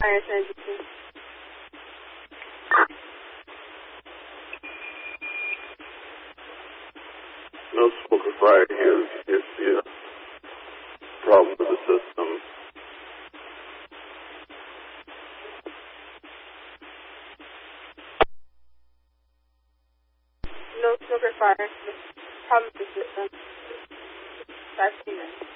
fire transition. No smoke or fire here is the problem with the system. No smoke or fire. Problem with the system. 5 minutes.